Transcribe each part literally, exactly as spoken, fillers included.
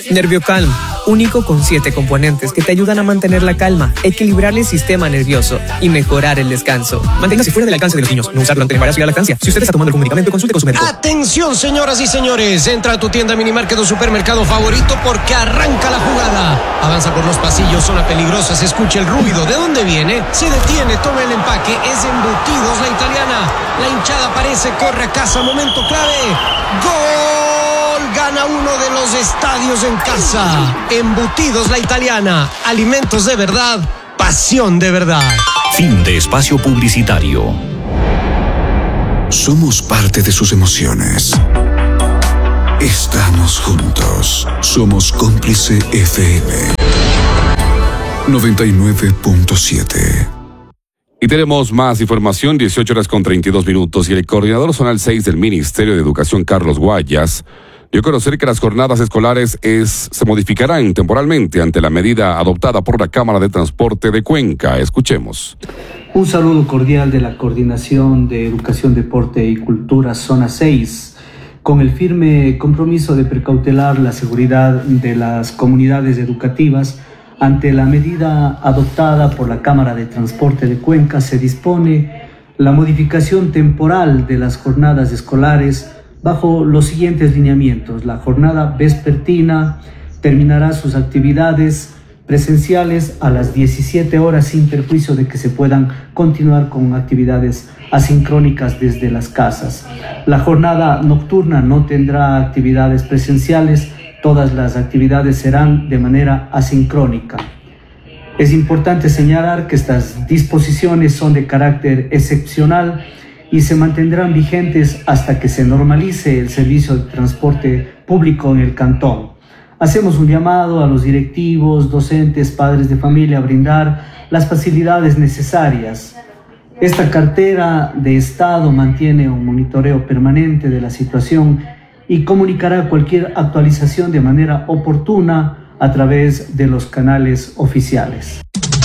NervioCalm, único con siete componentes que te ayudan a mantener la calma, equilibrar el sistema nervioso y mejorar el descanso. Manténgase fuera del alcance de los niños, no usarlo ante el embarazo y la lactancia. Si usted está tomando algún medicamento, consulte con su médico. Atención, señoras y señores, entra a tu tienda Minimarket o supermercado favorito porque arranca la jugada. Avanza por los pasillos, zona peligrosa, se escucha el ruido. ¿De dónde viene? Se detiene, toma el empaque, es Embutidos La Italiana. La hinchada aparece, corre a casa, momento clave. ¡Gol! Gana uno de los estadios en casa. Embutidos La Italiana. Alimentos de verdad, pasión de verdad. Fin de espacio publicitario. Somos parte de sus emociones. Estamos juntos. Somos Cómplice F M noventa y nueve punto siete. Y tenemos más información, dieciocho horas con treinta y dos minutos, y el coordinador zonal seis del Ministerio de Educación, Carlos Guayas, dio a conocer que las jornadas escolares es, se modificarán temporalmente ante la medida adoptada por la Cámara de Transporte de Cuenca. Escuchemos. Un saludo cordial de la Coordinación de Educación, Deporte y Cultura, Zona seis, con el firme compromiso de precautelar la seguridad de las comunidades educativas. Ante la medida adoptada por la Cámara de Transporte de Cuenca, se dispone la modificación temporal de las jornadas escolares bajo los siguientes lineamientos. La jornada vespertina terminará sus actividades presenciales a las diecisiete horas sin perjuicio de que se puedan continuar con actividades asincrónicas desde las casas. La jornada nocturna no tendrá actividades presenciales. Todas las actividades serán de manera asincrónica. Es importante señalar que estas disposiciones son de carácter excepcional y se mantendrán vigentes hasta que se normalice el servicio de transporte público en el cantón. Hacemos un llamado a los directivos, docentes, padres de familia a brindar las facilidades necesarias. Esta cartera de Estado mantiene un monitoreo permanente de la situación y comunicará cualquier actualización de manera oportuna a través de los canales oficiales.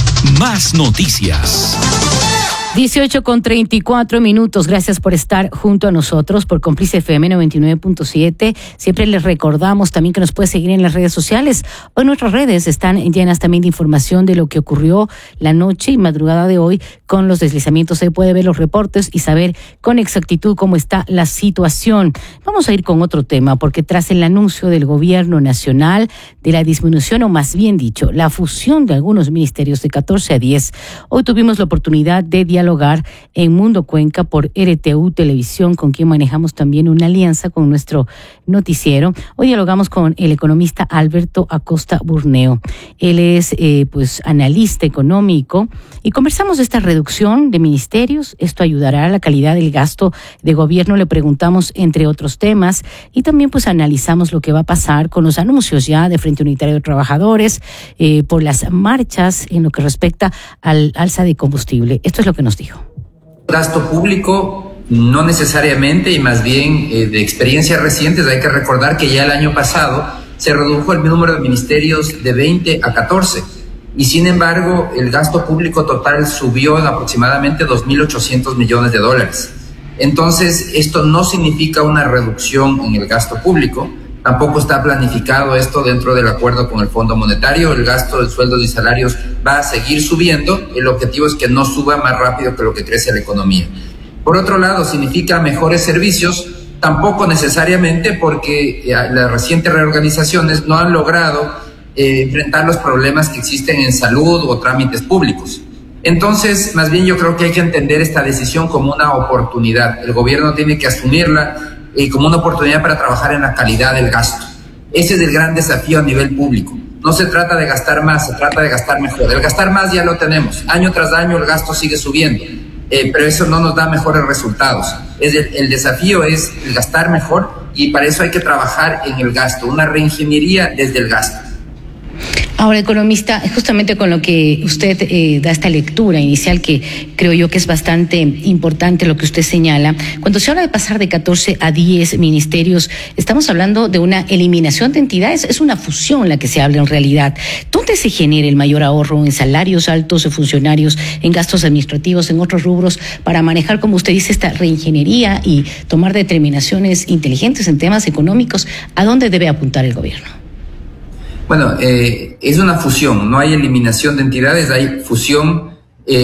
Más noticias. dieciocho con treinta y cuatro minutos. Gracias por estar junto a nosotros por Cómplice F M noventa y nueve punto siete. Siempre les recordamos también que nos puede seguir en las redes sociales. Hoy nuestras redes están llenas también de información de lo que ocurrió la noche y madrugada de hoy con los deslizamientos. Se puede ver los reportes y saber con exactitud cómo está la situación. Vamos a ir con otro tema, porque tras el anuncio del gobierno nacional de la disminución, o más bien dicho, la fusión de algunos ministerios de catorce a diez, hoy tuvimos la oportunidad de dialogar en Mundo Cuenca por R T U Televisión, con quien manejamos también una alianza con nuestro noticiero. Hoy dialogamos con el economista Alberto Acosta Burneo. Él es eh, pues analista económico y conversamos de esta reducción de ministerios. Esto ayudará a la calidad del gasto de gobierno. Le preguntamos entre otros temas y también pues analizamos lo que va a pasar con los anuncios ya de Frente Unitario de Trabajadores eh, por las marchas en lo que respecta al alza de combustible. Esto es lo que nos dijo. Gasto público, no necesariamente, y más bien eh, de experiencias recientes, hay que recordar que ya el año pasado se redujo el número de ministerios de veinte a catorce, y sin embargo el gasto público total subió en aproximadamente dos mil ochocientos millones de dólares. Entonces, esto no significa una reducción en el gasto público. Tampoco está planificado esto dentro del acuerdo con el Fondo Monetario. El gasto de sueldos y salarios va a seguir subiendo. El objetivo es que no suba más rápido que lo que crece la economía. Por otro lado, significa mejores servicios. Tampoco necesariamente, porque las recientes reorganizaciones no han logrado eh, enfrentar los problemas que existen en salud o trámites públicos. Entonces, más bien yo creo que hay que entender esta decisión como una oportunidad. El gobierno tiene que asumirla Eh, como una oportunidad para trabajar en la calidad del gasto. Ese es el gran desafío a nivel público. No se trata de gastar más, se trata de gastar mejor. El gastar más ya lo tenemos. Año tras año el gasto sigue subiendo, eh, pero eso no nos da mejores resultados. Es el, el desafío es el gastar mejor, y para eso hay que trabajar en el gasto, una reingeniería desde el gasto. Ahora, economista, justamente con lo que usted eh, da esta lectura inicial, que creo yo que es bastante importante lo que usted señala, cuando se habla de pasar de catorce a diez ministerios, estamos hablando de una eliminación de entidades, es una fusión la que se habla en realidad. ¿Dónde se genera el mayor ahorro en salarios altos de funcionarios, en gastos administrativos, en otros rubros, para manejar, como usted dice, esta reingeniería y tomar determinaciones inteligentes en temas económicos? ¿A dónde debe apuntar el gobierno? Bueno, eh, es una fusión, no hay eliminación de entidades, hay fusión,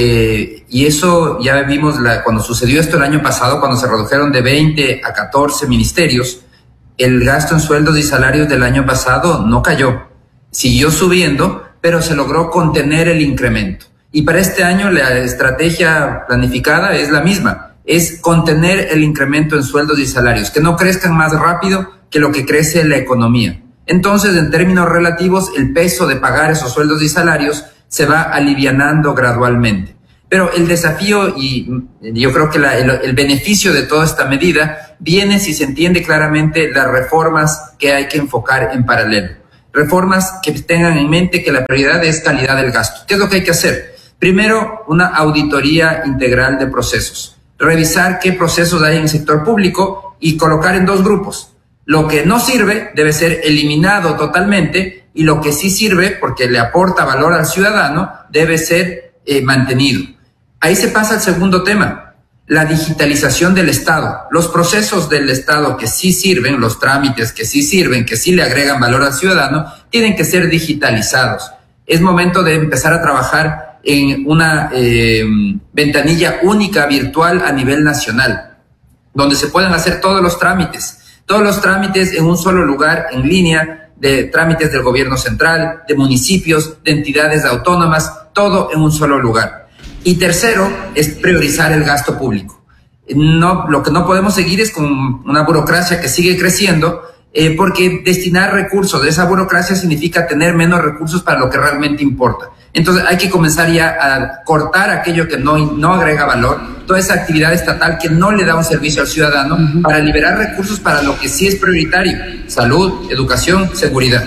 eh, y eso ya vimos la, cuando sucedió esto el año pasado, cuando se redujeron de veinte a catorce ministerios, el gasto en sueldos y salarios del año pasado no cayó, siguió subiendo, pero se logró contener el incremento. Y para este año la estrategia planificada es la misma, es contener el incremento en sueldos y salarios, que no crezcan más rápido que lo que crece la economía. Entonces, en términos relativos, el peso de pagar esos sueldos y salarios se va alivianando gradualmente. Pero el desafío, y yo creo que la, el, el beneficio de toda esta medida viene si se entiende claramente las reformas que hay que enfocar en paralelo. Reformas que tengan en mente que la prioridad es calidad del gasto. ¿Qué es lo que hay que hacer? Primero, una auditoría integral de procesos. Revisar qué procesos hay en el sector público y colocar en dos grupos. Lo que no sirve debe ser eliminado totalmente y lo que sí sirve, porque le aporta valor al ciudadano, debe ser eh, mantenido. Ahí se pasa al segundo tema, la digitalización del Estado. Los procesos del Estado que sí sirven, los trámites que sí sirven, que sí le agregan valor al ciudadano, tienen que ser digitalizados. Es momento de empezar a trabajar en una eh, ventanilla única virtual a nivel nacional, donde se puedan hacer todos los trámites. Todos los trámites en un solo lugar, en línea, de trámites del gobierno central, de municipios, de entidades autónomas, todo en un solo lugar. Y tercero, es priorizar el gasto público. No, lo que no podemos seguir es con una burocracia que sigue creciendo, eh, porque destinar recursos de esa burocracia significa tener menos recursos para lo que realmente importa. Entonces hay que comenzar ya a cortar aquello que no, no agrega valor, toda esa actividad estatal que no le da un servicio al ciudadano, uh-huh, para liberar recursos para lo que sí es prioritario: salud, educación, seguridad.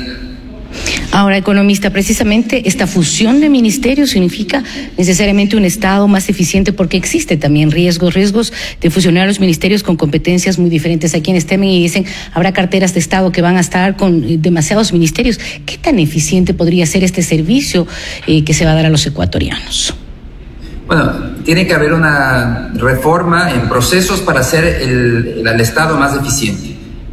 Ahora, economista, precisamente esta fusión de ministerios significa necesariamente un Estado más eficiente, porque existe también riesgos, riesgos de fusionar los ministerios con competencias muy diferentes. Hay quienes temen y dicen, habrá carteras de Estado que van a estar con demasiados ministerios. ¿Qué tan eficiente podría ser este servicio eh, que se va a dar a los ecuatorianos? Bueno, tiene que haber una reforma en procesos para hacer el, el, el Estado más eficiente.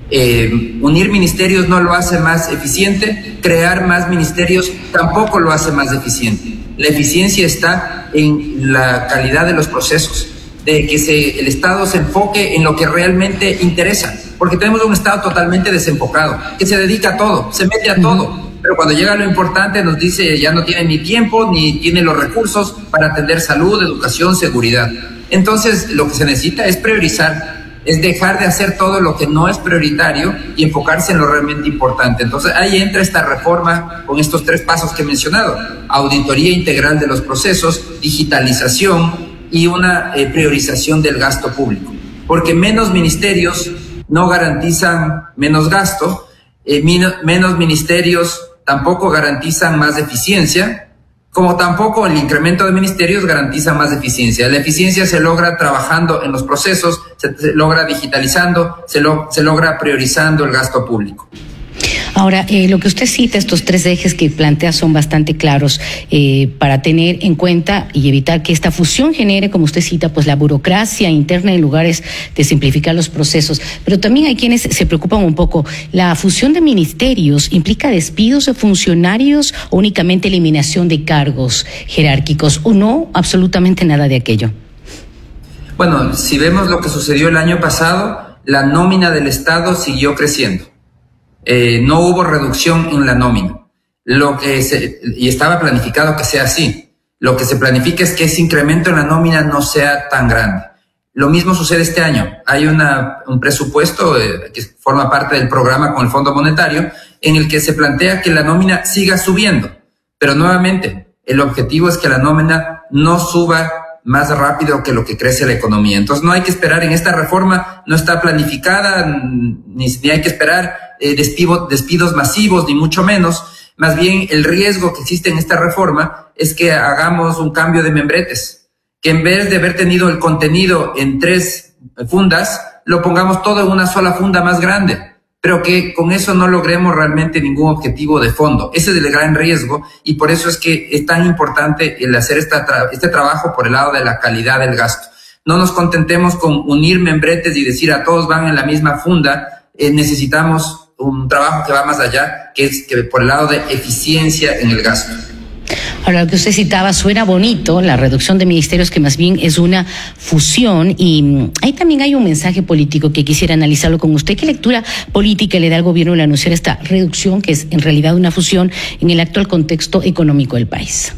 Eh, unir ministerios no lo hace más eficiente, crear más ministerios tampoco lo hace más eficiente. La eficiencia está en la calidad de los procesos, de que se, el Estado se enfoque en lo que realmente interesa, porque tenemos un Estado totalmente desenfocado, que se dedica a todo, se mete a todo, pero cuando llega lo importante nos dice ya no tiene ni tiempo ni tiene los recursos para atender salud, educación, seguridad. Entonces lo que se necesita es priorizar, es dejar de hacer todo lo que no es prioritario y enfocarse en lo realmente importante. Entonces ahí entra esta reforma con estos tres pasos que he mencionado: auditoría integral de los procesos, digitalización y una eh, priorización del gasto público. Porque menos ministerios no garantizan menos gasto, eh, min- menos ministerios tampoco garantizan más eficiencia, como tampoco el incremento de ministerios garantiza más eficiencia. La eficiencia se logra trabajando en los procesos, se, se logra digitalizando, se, lo, se logra priorizando el gasto público. Ahora, eh, lo que usted cita, estos tres ejes que plantea son bastante claros eh, para tener en cuenta y evitar que esta fusión genere, como usted cita, pues la burocracia interna en lugares de simplificar los procesos. Pero también hay quienes se preocupan un poco. ¿La fusión de ministerios implica despidos de funcionarios o únicamente eliminación de cargos jerárquicos, o no absolutamente nada de aquello? Bueno, si vemos lo que sucedió el año pasado, la nómina del Estado siguió creciendo. Eh, no hubo reducción en la nómina. Lo que se, y estaba planificado que sea así. Lo que se planifica es que ese incremento en la nómina no sea tan grande. Lo mismo sucede este año. Hay una, un presupuesto eh, que forma parte del programa con el Fondo Monetario, en el que se plantea que la nómina siga subiendo. Pero nuevamente, el objetivo es que la nómina no suba más rápido que lo que crece la economía. Entonces no hay que esperar, en esta reforma no está planificada, ni, ni hay que esperar eh, despido, despidos masivos, ni mucho menos. Más bien el riesgo que existe en esta reforma es que hagamos un cambio de membretes, que en vez de haber tenido el contenido en tres fundas, lo pongamos todo en una sola funda más grande, pero que con eso no logremos realmente ningún objetivo de fondo. Ese es el gran riesgo, y por eso es que es tan importante el hacer esta tra- este trabajo por el lado de la calidad del gasto. No nos contentemos con unir membretes y decir a todos van en la misma funda. Eh, necesitamos un trabajo que va más allá, que es que por el lado de eficiencia en el gasto. Ahora, lo que usted citaba suena bonito, la reducción de ministerios, que más bien es una fusión, y ahí también hay un mensaje político que quisiera analizarlo con usted. ¿Qué lectura política le da al gobierno al anunciar esta reducción, que es en realidad una fusión, en el actual contexto económico del país?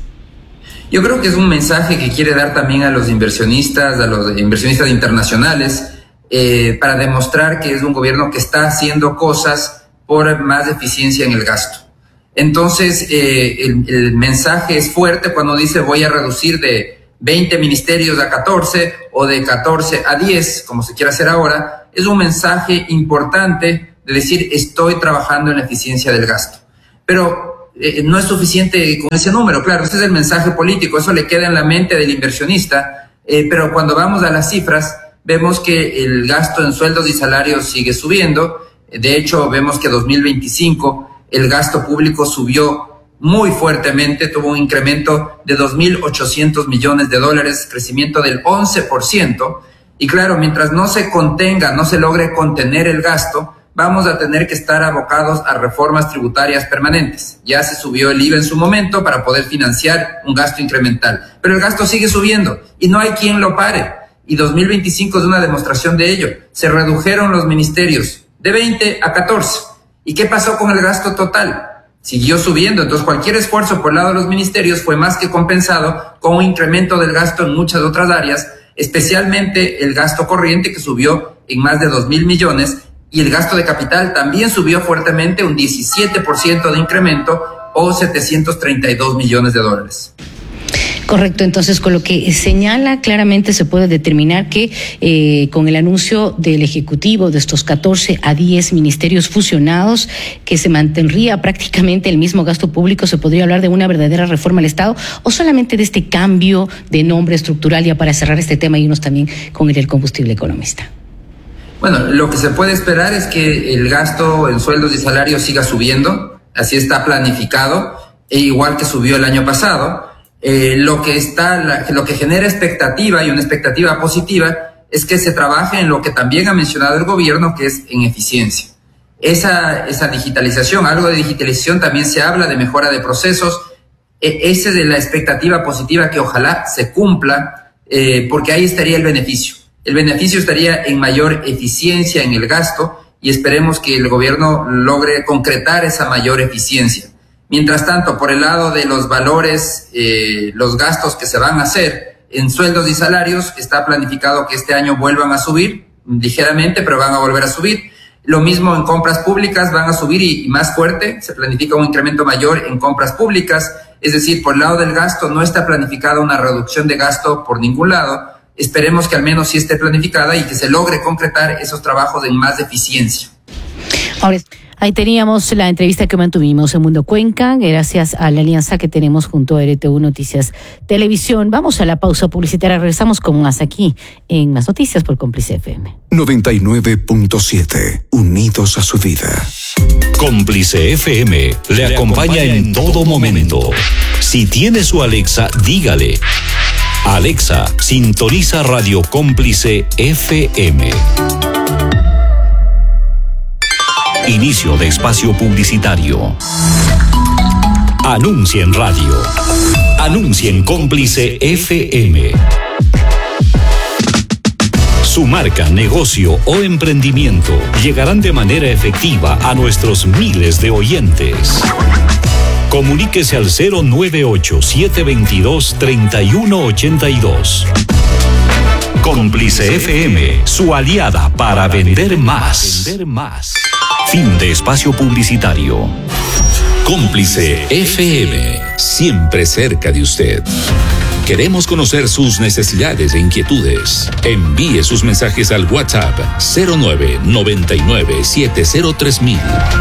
Yo creo que es un mensaje que quiere dar también a los inversionistas, a los inversionistas internacionales, eh, para demostrar que es un gobierno que está haciendo cosas por más eficiencia en el gasto. Entonces, eh, el, el mensaje es fuerte cuando dice voy a reducir de veinte ministerios a catorce o de catorce a diez, como se quiera hacer ahora. Es un mensaje importante de decir estoy trabajando en la eficiencia del gasto. Pero eh, no es suficiente con ese número, claro, ese es el mensaje político, eso le queda en la mente del inversionista, eh, pero cuando vamos a las cifras vemos que el gasto en sueldos y salarios sigue subiendo. De hecho, vemos que dos mil veinticinco el gasto público subió muy fuertemente, tuvo un incremento de dos mil ochocientos millones de dólares, crecimiento del once por ciento. Y claro, mientras no se contenga, no se logre contener el gasto, vamos a tener que estar abocados a reformas tributarias permanentes. Ya se subió el I V A en su momento para poder financiar un gasto incremental, pero el gasto sigue subiendo y no hay quien lo pare. Y dos mil veinticinco es una demostración de ello. Se redujeron los ministerios de veinte a catorce. ¿Y qué pasó con el gasto total? Siguió subiendo, entonces cualquier esfuerzo por el lado de los ministerios fue más que compensado con un incremento del gasto en muchas otras áreas, especialmente el gasto corriente, que subió en más de dos mil millones, y el gasto de capital también subió fuertemente, un diecisiete por ciento de incremento o setecientos treinta y dos millones de dólares. Correcto, entonces con lo que señala claramente se puede determinar que eh, con el anuncio del Ejecutivo de estos catorce a diez ministerios fusionados, que se mantendría prácticamente el mismo gasto público, ¿se podría hablar de una verdadera reforma al Estado o solamente de este cambio de nombre estructural? Ya para cerrar este tema y unos también con el combustible economista. Bueno, lo que se puede esperar es que el gasto en sueldos y salarios siga subiendo, así está planificado, e igual que subió el año pasado. Eh, lo que está, la, lo que genera expectativa y una expectativa positiva es que se trabaje en lo que también ha mencionado el gobierno, que es en eficiencia. Esa, esa digitalización, algo de digitalización, también se habla de mejora de procesos. E, esa es de la expectativa positiva que ojalá se cumpla, eh, porque ahí estaría el beneficio. El beneficio estaría en mayor eficiencia en el gasto y esperemos que el gobierno logre concretar esa mayor eficiencia. Mientras tanto, por el lado de los valores, eh, los gastos que se van a hacer en sueldos y salarios, está planificado que este año vuelvan a subir ligeramente, pero van a volver a subir. Lo mismo en compras públicas, van a subir y, y más fuerte, se planifica un incremento mayor en compras públicas. Es decir, por el lado del gasto no está planificada una reducción de gasto por ningún lado. Esperemos que al menos sí esté planificada y que se logre concretar esos trabajos en más eficiencia. Ahora, ahí teníamos la entrevista que mantuvimos en Mundo Cuenca, gracias a la alianza que tenemos junto a R T U Noticias Televisión. Vamos a la pausa publicitaria, regresamos con más aquí en Más Noticias por Cómplice F M. noventa y nueve punto siete, unidos a su vida. Cómplice F M le acompaña en todo momento. Si tiene su Alexa, dígale: Alexa, sintoniza Radio Cómplice F M. Inicio de espacio publicitario. Anuncia en radio. Anuncia en Cómplice F M. Su marca, negocio o emprendimiento llegarán de manera efectiva a nuestros miles de oyentes. Comuníquese al cero nueve ocho, siete dos dos, tres uno ocho dos. Cómplice F M, su aliada para vender más. Fin de espacio publicitario. Cómplice F M, siempre cerca de usted. Queremos conocer sus necesidades e inquietudes. Envíe sus mensajes al WhatsApp cero nueve, noventa y nueve, siete cero tres mil.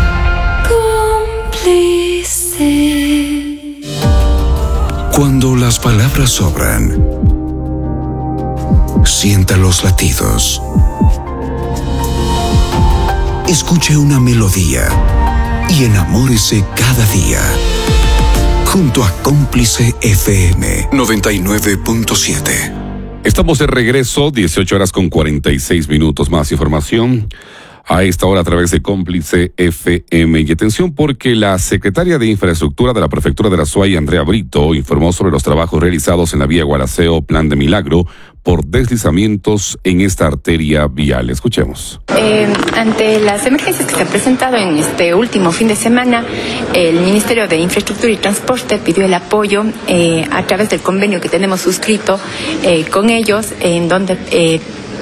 Cómplice. Cuando las palabras sobran, sienta los latidos. Escuche una melodía y enamórese cada día. Junto a Cómplice F M noventa y nueve punto siete. Estamos de regreso, dieciocho horas con cuarenta y seis minutos. Más información. a esta hora a través de Cómplice F M. Y atención porque la secretaria de Infraestructura de la Prefectura de la Suay, Andrea Brito, informó sobre los trabajos realizados en la vía Gualaceo Plan de Milagro por deslizamientos en esta arteria vial. Escuchemos. Eh, ante las emergencias que se han presentado en este último fin de semana, el Ministerio de Infraestructura y Transporte pidió el apoyo eh, a través del convenio que tenemos suscrito eh, con ellos, en donde eh,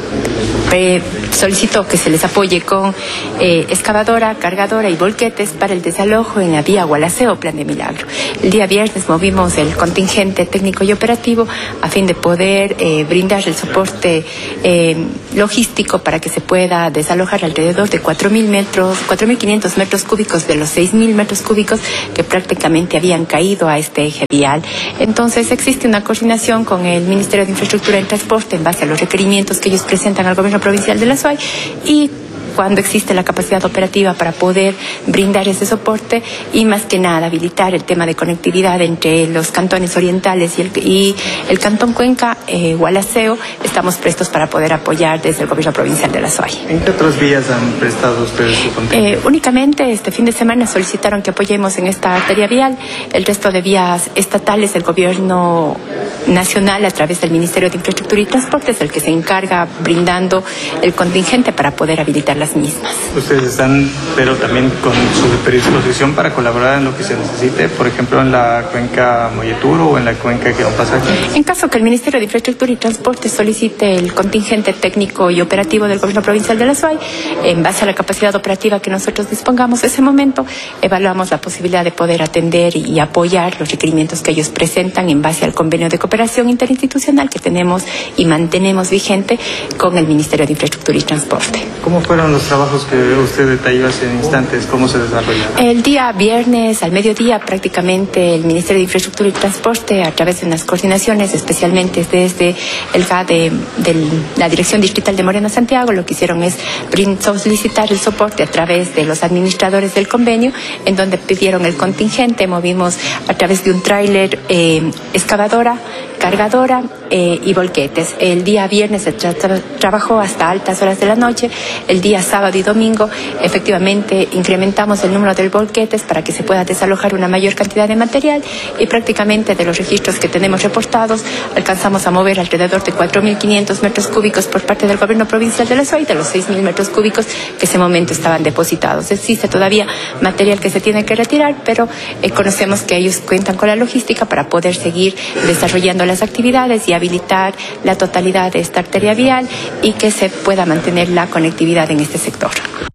Eh, solicitó que se les apoye con eh, excavadora, cargadora y volquetes para el desalojo en la vía Gualaceo Plan de Milagro. El día viernes movimos el contingente técnico y operativo a fin de poder eh, brindar el soporte eh, logístico para que se pueda desalojar alrededor de cuatro mil metros, cuatro mil quinientos metros cúbicos de los seis mil metros cúbicos que prácticamente habían caído a este eje vial. Entonces existe una coordinación con el Ministerio de Infraestructura y Transporte en base a los requerimientos que ellos presentan al gobierno provincial de la Suay y cuando existe la capacidad operativa para poder brindar ese soporte y más que nada habilitar el tema de conectividad entre los cantones orientales y el, y el cantón Cuenca, eh, Gualaceo, estamos prestos para poder apoyar desde el gobierno provincial de la Suay. ¿En qué otras vías han prestado ustedes su contingente? Eh, únicamente este fin de semana solicitaron que apoyemos en esta arteria vial. El resto de vías estatales, el gobierno nacional a través del Ministerio de Infraestructura y Transporte es el que se encarga brindando el contingente para poder habilitar las mismas. Ustedes están, pero también con su predisposición para colaborar en lo que se necesite, por ejemplo, en la cuenca Molleturo o en la cuenca que no pasa aquí. En caso que el Ministerio de Infraestructura y Transporte solicite el contingente técnico y operativo del gobierno provincial de la Suay, en base a la capacidad operativa que nosotros dispongamos en ese momento, evaluamos la posibilidad de poder atender y apoyar los requerimientos que ellos presentan en base al convenio de cooperación interinstitucional que tenemos y mantenemos vigente con el Ministerio de Infraestructura y Transporte. ¿Cómo fueron los trabajos que usted detalló hace instantes? ¿Cómo se desarrollaron? El día viernes al mediodía prácticamente el Ministerio de Infraestructura y Transporte a través de unas coordinaciones, especialmente desde el G A de, de la Dirección Distrital de Moreno Santiago, lo que hicieron es solicitar el soporte a través de los administradores del convenio, en donde pidieron el contingente, movimos a través de un tráiler eh, excavadora, cargadora eh, y volquetes. El día viernes se tra tra trabajó hasta altas horas de la noche. El día sábado y domingo efectivamente incrementamos el número de volquetes para que se pueda desalojar una mayor cantidad de material y prácticamente de los registros que tenemos reportados alcanzamos a mover alrededor de cuatro mil quinientos metros cúbicos por parte del gobierno provincial de la Suay, de los seis mil metros cúbicos que ese momento estaban depositados. Existe todavía material que se tiene que retirar, pero eh, conocemos que ellos cuentan con la logística para poder seguir desarrollando las actividades y habilitar la totalidad de esta arteria vial y que se pueda mantener la conectividad en este sector.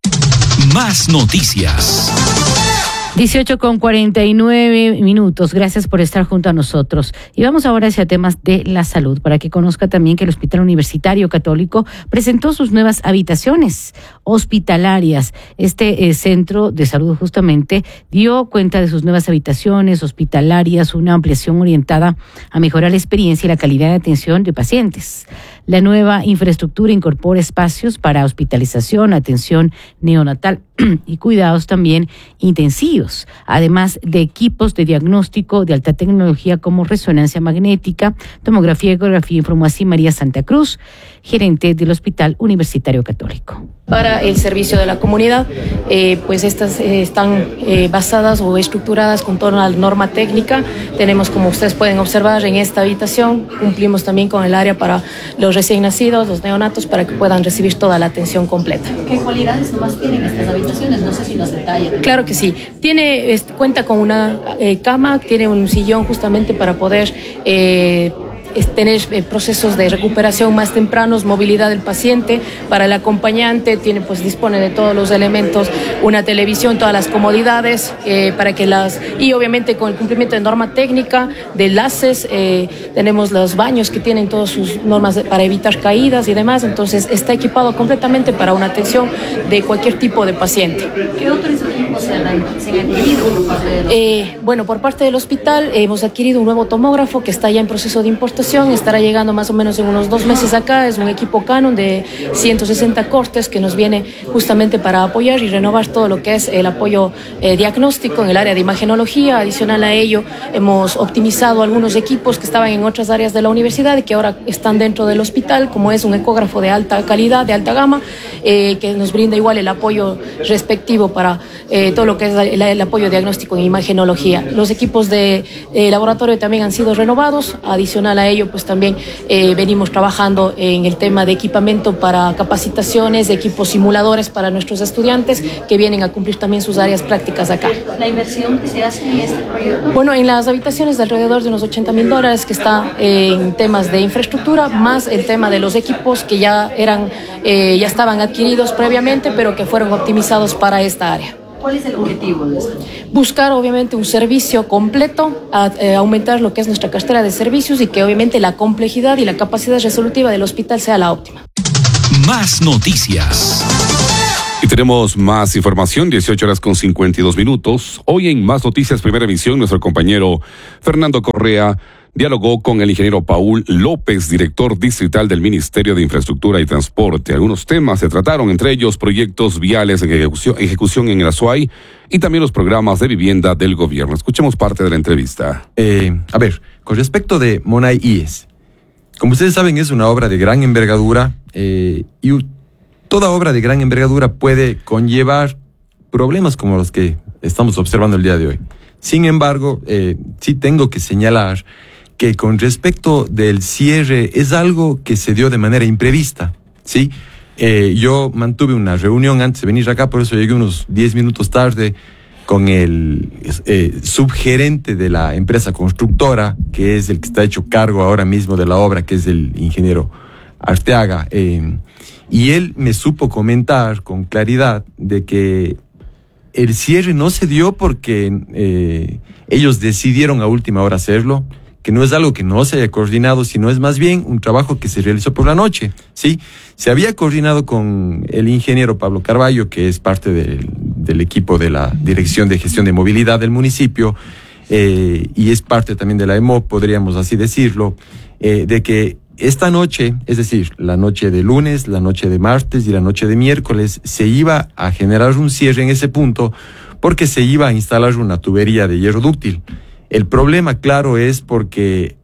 Más noticias. dieciocho con cuarenta y nueve minutos. Gracias por estar junto a nosotros. Y vamos ahora hacia temas de la salud, para que conozca también que el Hospital Universitario Católico presentó sus nuevas habitaciones hospitalarias. Este eh, centro de salud justamente dio cuenta de sus nuevas habitaciones hospitalarias, una ampliación orientada a mejorar la experiencia y la calidad de atención de pacientes. La nueva infraestructura incorpora espacios para hospitalización, atención neonatal y cuidados también intensivos, además de equipos de diagnóstico de alta tecnología como resonancia magnética, tomografía, ecografía, informó así María Santa Cruz, gerente del Hospital Universitario Católico. Para el servicio de la comunidad, eh, pues estas eh, están eh, basadas o estructuradas con toda la norma técnica. Tenemos, como ustedes pueden observar, en esta habitación cumplimos también con el área para los recién nacidos, los neonatos, para que puedan recibir toda la atención completa. ¿Qué cualidades nomás tienen estas habitaciones? No sé si nos detalla. Claro que sí. Tiene, es, cuenta con una eh, cama, tiene un sillón justamente para poder eh, es tener eh, procesos de recuperación más tempranos, movilidad del paciente. Para el acompañante tiene, pues dispone de todos los elementos, una televisión, todas las comodidades eh, para que las, y obviamente con el cumplimiento de norma técnica, de enlaces, eh, tenemos los baños que tienen todas sus normas de, para evitar caídas y demás. Entonces está equipado completamente para una atención de cualquier tipo de paciente. ¿Qué otros equipos se han, se han adquirido por parte del hospital? Eh, bueno, por parte del hospital eh, hemos adquirido un nuevo tomógrafo que está ya en proceso de importación. capacitación estará llegando más o menos en unos dos meses acá. Es un equipo Canon de ciento sesenta cortes que nos viene justamente para apoyar y renovar todo lo que es el apoyo eh, diagnóstico en el área de imagenología. Adicional a ello, hemos optimizado algunos equipos que estaban en otras áreas de la universidad y que ahora están dentro del hospital, como es un ecógrafo de alta calidad, de alta gama, eh, que nos brinda igual el apoyo respectivo para eh, todo lo que es el, el apoyo diagnóstico en imagenología. Los equipos de eh, laboratorio también han sido renovados. Adicional a ello, pues también eh, venimos trabajando en el tema de equipamiento para capacitaciones, de equipos simuladores para nuestros estudiantes que vienen a cumplir también sus áreas prácticas acá. ¿La inversión que se hace en este proyecto? Bueno, en las habitaciones de alrededor de unos ochenta mil dólares que está eh, en temas de infraestructura, más el tema de los equipos que ya eran, eh, ya estaban adquiridos previamente, pero que fueron optimizados para esta área. ¿Cuál es el objetivo de esto? Buscar obviamente un servicio completo, a, eh, aumentar lo que es nuestra cartera de servicios y que obviamente la complejidad y la capacidad resolutiva del hospital sea la óptima. Más noticias. Y tenemos más información, dieciocho horas con cincuenta y dos minutos. Hoy en Más Noticias, primera emisión, nuestro compañero Fernando Correa dialogó con el ingeniero Paul López, director distrital del Ministerio de Infraestructura y Transporte. Algunos temas se trataron, entre ellos proyectos viales en ejecución, ejecución en el Azuay y también los programas de vivienda del gobierno. Escuchemos parte de la entrevista. Eh, a ver, con respecto de Monay I E S, como ustedes saben, es una obra de gran envergadura eh, y toda obra de gran envergadura puede conllevar problemas como los que estamos observando el día de hoy. Sin embargo, eh, sí tengo que señalar que con respecto del cierre es algo que se dio de manera imprevista, ¿sí? Eh, yo mantuve una reunión antes de venir acá, por eso llegué unos diez minutos tarde con el eh, subgerente de la empresa constructora, que es el que está hecho cargo ahora mismo de la obra, que es el ingeniero Arteaga. Eh, y él me supo comentar con claridad de que el cierre no se dio porque eh, ellos decidieron a última hora hacerlo, que no es algo que no se haya coordinado, sino es más bien un trabajo que se realizó por la noche, ¿sí? Se había coordinado con el ingeniero Pablo Carballo, que es parte del, del equipo de la Dirección de Gestión de Movilidad del municipio, eh, y es parte también de la E M O, podríamos así decirlo, eh, de que esta noche, es decir, la noche de lunes, la noche de martes y la noche de miércoles, se iba a generar un cierre en ese punto porque se iba a instalar una tubería de hierro dúctil. El problema, claro, es porque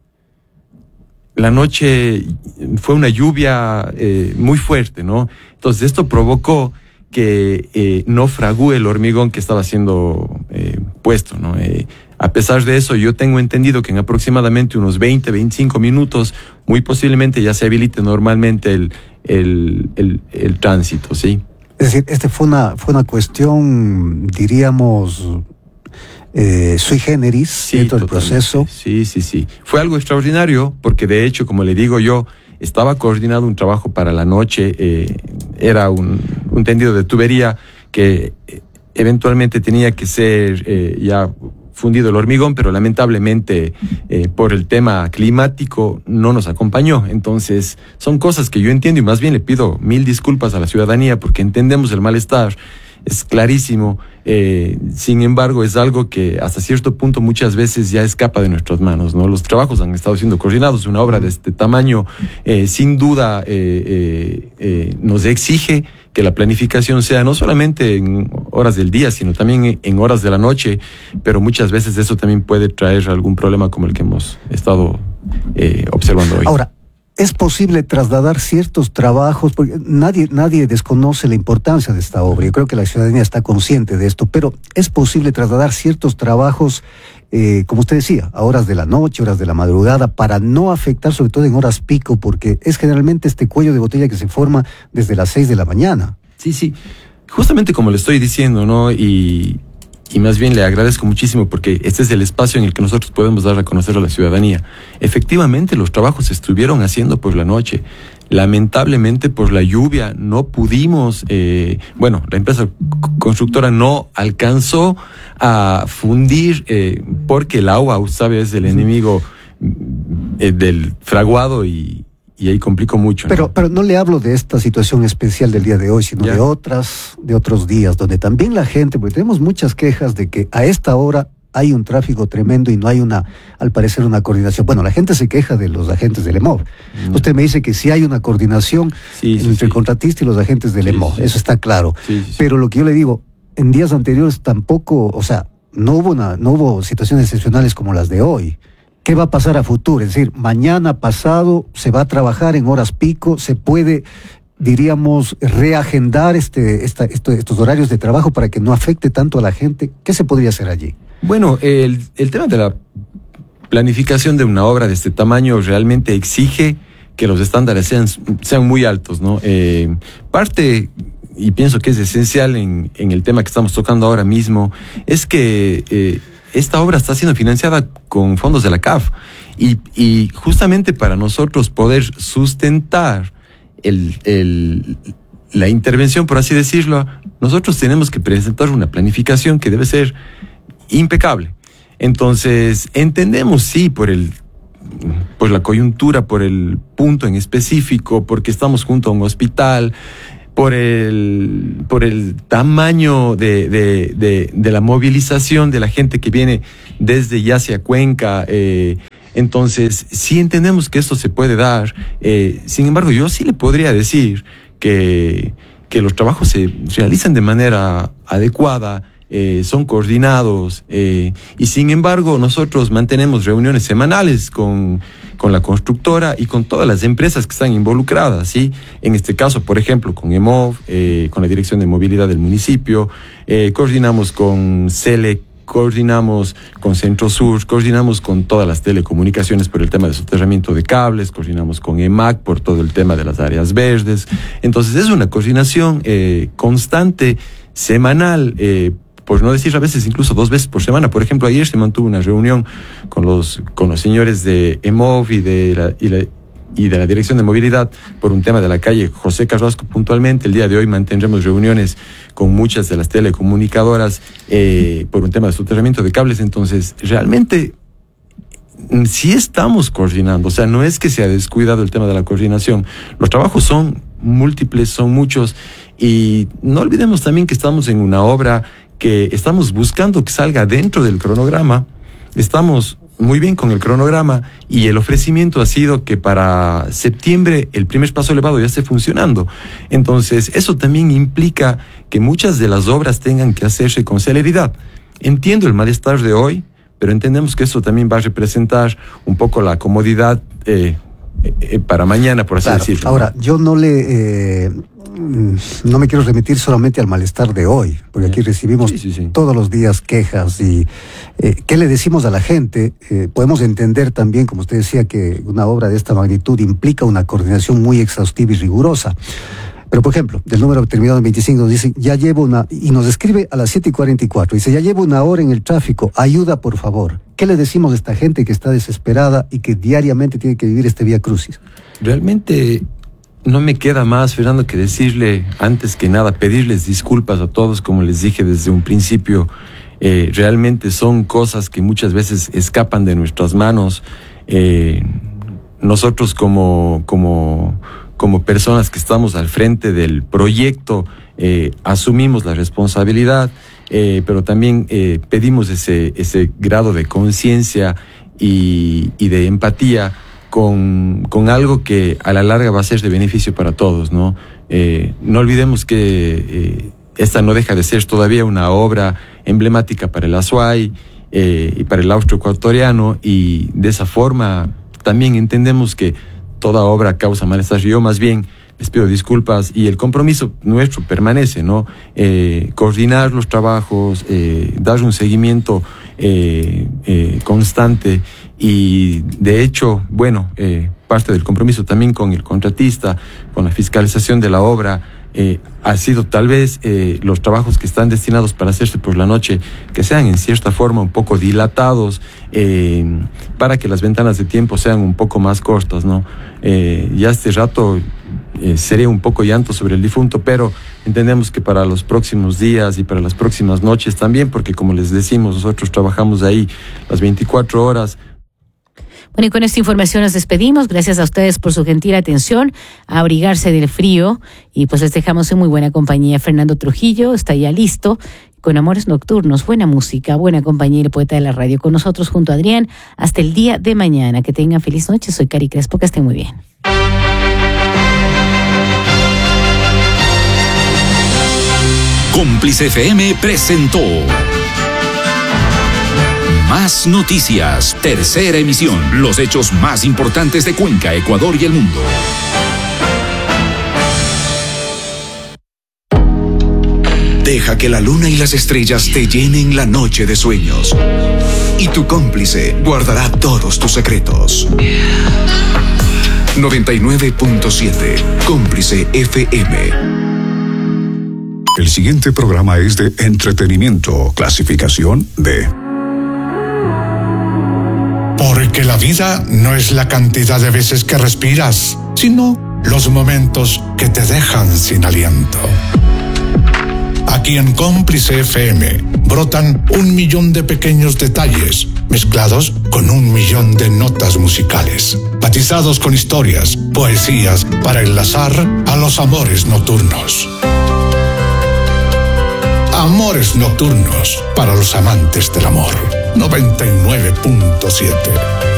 la noche fue una lluvia eh, muy fuerte, ¿no? Entonces esto provocó que eh, no fragúe el hormigón que estaba siendo eh, puesto, ¿no? Eh, a pesar de eso, yo tengo entendido que en aproximadamente unos veinte, veinticinco minutos, muy posiblemente ya se habilite normalmente el, el, el, el tránsito, ¿sí? Es decir, este fue una, fue una cuestión, diríamos, eh, sui generis, sí, dentro del proceso. Sí, sí, sí. Fue algo extraordinario porque, de hecho, como le digo yo, estaba coordinado un trabajo para la noche, eh, era un, un tendido de tubería que eh, eventualmente tenía que ser eh, ya fundido el hormigón, pero lamentablemente eh, por el tema climático no nos acompañó. Entonces son cosas que yo entiendo y más bien le pido mil disculpas a la ciudadanía porque entendemos el malestar, es clarísimo. Eh, sin embargo, es algo que hasta cierto punto muchas veces ya escapa de nuestras manos, ¿no? Los trabajos han estado siendo coordinados. Una obra de este tamaño, eh, sin duda, eh, eh, eh, nos exige que la planificación sea no solamente en horas del día, sino también en horas de la noche, pero muchas veces eso también puede traer algún problema como el que hemos estado eh, observando hoy. Ahora, ¿es posible trasladar ciertos trabajos? Porque nadie, nadie desconoce la importancia de esta obra. Yo creo que la ciudadanía está consciente de esto, pero ¿es posible trasladar ciertos trabajos, eh, como usted decía, a horas de la noche, horas de la madrugada, para no afectar, sobre todo en horas pico, porque es generalmente este cuello de botella que se forma desde las seis de la mañana? Sí, sí. Justamente como le estoy diciendo, ¿no? Y... Y más bien le agradezco muchísimo porque este es el espacio en el que nosotros podemos dar a conocer a la ciudadanía. Efectivamente, los trabajos se estuvieron haciendo por la noche. Lamentablemente, por la lluvia, no pudimos, eh, bueno, la empresa constructora no alcanzó a fundir eh, porque el agua, ¿sabes?, es el enemigo eh, del fraguado y... Y ahí complicó mucho, ¿no? Pero, pero no le hablo de esta situación especial del día de hoy, sino ya. de otras, de otros días, donde también la gente, porque tenemos muchas quejas de que a esta hora hay un tráfico tremendo y no hay una, al parecer, una coordinación. Bueno, la gente se queja de los agentes del E M O V. Mm. Usted me dice que sí hay una coordinación sí, sí, entre sí. el contratista y los agentes del sí, E M O V, sí. eso está claro. Sí, sí, Pero lo que yo le digo, en días anteriores tampoco, o sea, no hubo una, no hubo situaciones excepcionales como las de hoy. ¿Qué va a pasar a futuro? Es decir, mañana, pasado, se va a trabajar en horas pico, se puede, diríamos, reagendar este, esta, esto, estos horarios de trabajo para que no afecte tanto a la gente. ¿Qué se podría hacer allí? Bueno, el, el tema de la planificación de una obra de este tamaño realmente exige que los estándares sean, sean muy altos, ¿no? Eh, parte, y pienso que es esencial en, en el tema que estamos tocando ahora mismo, es que eh, esta obra está siendo financiada con fondos de la C A F y, y justamente para nosotros poder sustentar el, el, la intervención, por así decirlo, nosotros tenemos que presentar una planificación que debe ser impecable. Entonces, entendemos, sí, por el por la coyuntura, por el punto en específico, porque estamos junto a un hospital, por el, por el tamaño de, de, de, de la movilización de la gente que viene desde y hacia Cuenca. Eh, entonces, sí entendemos que esto se puede dar. Eh, sin embargo, yo sí le podría decir que, que los trabajos se realizan de manera adecuada, eh, son coordinados, eh, y sin embargo, nosotros mantenemos reuniones semanales con con la constructora y con todas las empresas que están involucradas, ¿sí? En este caso, por ejemplo, con E M O V, eh, con la Dirección de Movilidad del municipio, eh, coordinamos con C E L E, coordinamos con Centro Sur, coordinamos con todas las telecomunicaciones por el tema de soterramiento de cables, coordinamos con E M A C por todo el tema de las áreas verdes. Entonces, es una coordinación eh, constante, semanal, eh, por no decir a veces incluso dos veces por semana. Por ejemplo, ayer se mantuvo una reunión con los con los señores de E M O V y de la, y la, y de la Dirección de Movilidad por un tema de la calle José Carrasco puntualmente. El día de hoy mantendremos reuniones con muchas de las telecomunicadoras eh, por un tema de soterramiento de cables. Entonces, realmente sí estamos coordinando. O sea, no es que se ha descuidado el tema de la coordinación. Los trabajos son múltiples, son muchos, y no olvidemos también que estamos en una obra que estamos buscando que salga dentro del cronograma. Estamos muy bien con el cronograma y el ofrecimiento ha sido que para septiembre el primer paso elevado ya esté funcionando. Entonces, eso también implica que muchas de las obras tengan que hacerse con celeridad. Entiendo el malestar de hoy, pero entendemos que eso también va a representar un poco la comodidad eh, eh, para mañana, por así claro. decirlo. Ahora, yo no le... Eh... no me quiero remitir solamente al malestar de hoy, porque aquí recibimos sí, sí, sí. todos los días quejas y eh, ¿qué le decimos a la gente? Eh, podemos entender también, como usted decía, que una obra de esta magnitud implica una coordinación muy exhaustiva y rigurosa. Pero, por ejemplo, del número terminado en veinticinco nos dice, ya llevo una, y nos escribe a las siete y cuarenta y cuatro, dice, ya llevo una hora en el tráfico, ayuda por favor. ¿Qué le decimos a esta gente que está desesperada y que diariamente tiene que vivir este vía crucis? Realmente... no me queda más, Fernando, que decirle, antes que nada, pedirles disculpas a todos, como les dije desde un principio. Eh, realmente son cosas que muchas veces escapan de nuestras manos. Eh, nosotros como, como, como personas que estamos al frente del proyecto, eh, asumimos la responsabilidad, eh, pero también eh, pedimos ese, ese grado de conciencia y, y de empatía Con, con algo que a la larga va a ser de beneficio para todos, ¿no? Eh, no olvidemos que eh, esta no deja de ser todavía una obra emblemática para el Azuay eh, y para el austroecuatoriano, y de esa forma también entendemos que toda obra causa malestar. Yo más bien les pido disculpas y el compromiso nuestro permanece, ¿no? Eh, coordinar los trabajos, eh, dar un seguimiento eh, eh, constante. Y de hecho, bueno, eh, parte del compromiso también con el contratista, con la fiscalización de la obra, eh, ha sido tal vez eh, los trabajos que están destinados para hacerse por la noche, que sean en cierta forma un poco dilatados, eh, para que las ventanas de tiempo sean un poco más cortas, ¿no? Eh, ya este rato eh, sería un poco llanto sobre el difunto, pero entendemos que para los próximos días y para las próximas noches también, porque como les decimos, nosotros trabajamos ahí las veinticuatro horas. Bueno, y con esta información nos despedimos. Gracias a ustedes por su gentil atención, a abrigarse del frío, y pues les dejamos en muy buena compañía. Fernando Trujillo está ya listo con Amores Nocturnos, buena música, buena compañía y el poeta de la radio. Con nosotros junto a Adrián hasta el día de mañana. Que tengan feliz noche. Soy Cari Crespo, que estén muy bien. Cómplice F M presentó Más Noticias, tercera emisión. Los hechos más importantes de Cuenca, Ecuador y el mundo. Deja que la luna y las estrellas te llenen la noche de sueños. Y tu cómplice guardará todos tus secretos. noventa y nueve punto siete, Cómplice F M. El siguiente programa es de entretenimiento, clasificación D. Porque la vida no es la cantidad de veces que respiras, sino los momentos que te dejan sin aliento. Aquí en Cómplice F M brotan un millón de pequeños detalles mezclados con un millón de notas musicales, batizados con historias, poesías para enlazar a los amores nocturnos. Amores Nocturnos para los amantes del amor. noventa y nueve punto siete.